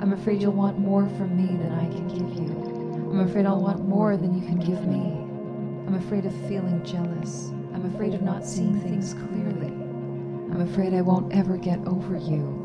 I'm afraid you'll want more from me than I can give you. I'm afraid I'll want more than you can give me. I'm afraid of feeling jealous. I'm afraid of not seeing things clearly. I'm afraid I won't ever get over you.